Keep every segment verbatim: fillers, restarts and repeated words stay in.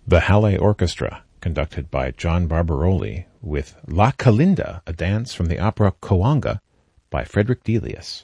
The Halle Orchestra, conducted by John Barbaroli, with La Calinda, a dance from the opera Coanga by Frederick Delius.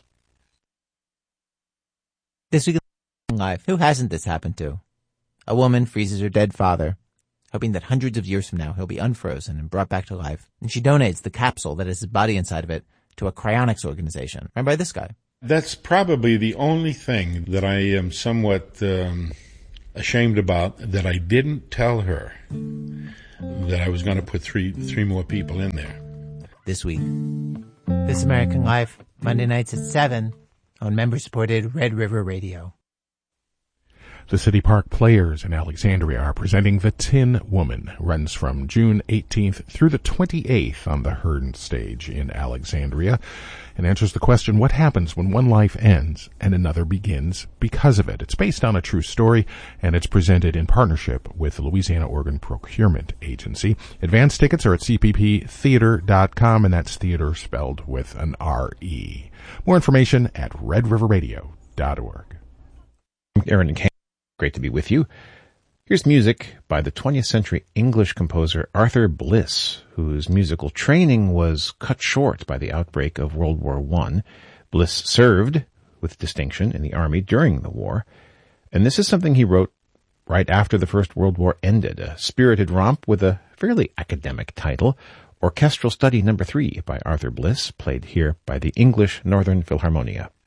This week in life, who hasn't this happened to? A woman freezes her dead father, hoping that hundreds of years from now he'll be unfrozen and brought back to life, and she donates the capsule that has his body inside of it to a cryonics organization run by this guy. That's probably the only thing that I am somewhat um, ashamed about, that I didn't tell her that I was going to put three three more people in there. This week, This American Life, Monday nights at seven on member-supported Red River Radio. The City Park Players in Alexandria are presenting The Tin Woman. Runs from June eighteenth through the twenty-eighth on the Hearn stage in Alexandria, and answers the question, what happens when one life ends and another begins because of it? It's based on a true story, and it's presented in partnership with the Louisiana Organ Procurement Agency. Advance tickets are at c p p theater dot com, and that's theater spelled with an R E. More information at red river radio dot org. Aaron and Kane, great to be with you. Here's music by the twentieth century English composer Arthur Bliss, whose musical training was cut short by the outbreak of World War One. Bliss served with distinction in the army during the war, and this is something he wrote right after the First World War ended, a spirited romp with a fairly academic title, Orchestral Study Number Three by Arthur Bliss, played here by the English Northern Philharmonia.